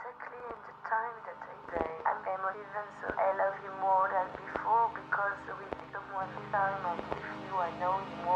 exactly in the time that I'm emotive, and so I love you more than before because with someone this time I give you, I know you